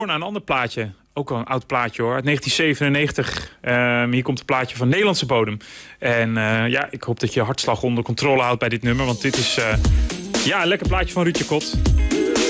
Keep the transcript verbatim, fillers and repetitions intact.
Naar een ander plaatje. Ook al een oud plaatje hoor. Uit negentien zevenennegentig. Um, hier komt een plaatje van Nederlandse bodem. En uh, ja, ik hoop dat je hartslag onder controle houdt bij dit nummer. Want dit is uh, ja, een lekker plaatje van Ruudje Kot.